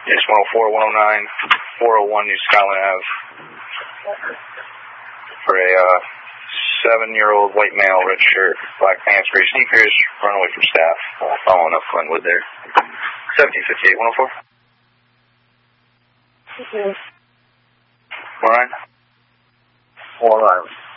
It's 104, 109, 401 New Scotland Ave. For a 7-year-old white male, red shirt, black pants, gray sneakers, run away from staff. Following up Glenwood there. 1758, 104. Okay. 49. 49.